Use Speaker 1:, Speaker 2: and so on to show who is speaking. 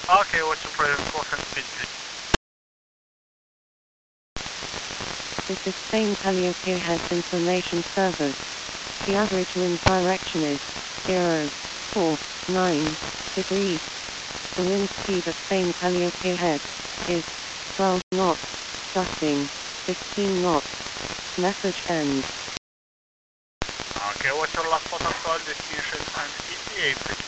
Speaker 1: Okay, what's your present course and speed, please?
Speaker 2: This is Spain Paleo-Heads Information Service. The average wind direction is 049 degrees. The wind speed at Spain Paleo-Heads is 12 knots, gusting 15 knots. Message ends.
Speaker 1: Okay, what's your last potential destination and ETA, please?